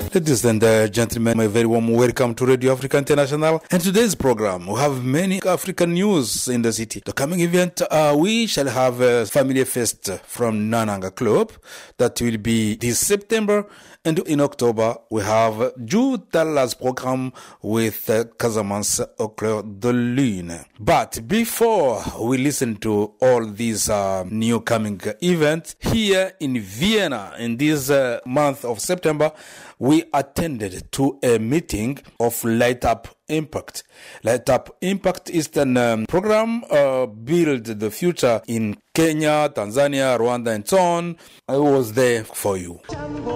Ladies and gentlemen, a very warm welcome to Radio Africa International. And today's program, we have many African news in the city. The coming event, we shall have a family fest from Nananga Club. That will be this September. And in October, we have Jude Dallas program with Casamance au Clair de Lune. But before we listen to all these new coming events, here in Vienna, in this month of September, we attended to a meeting of Light Up Impact. Light Up Impact is a program build the future in Kenya, Tanzania, Rwanda, and so on. I was there for you.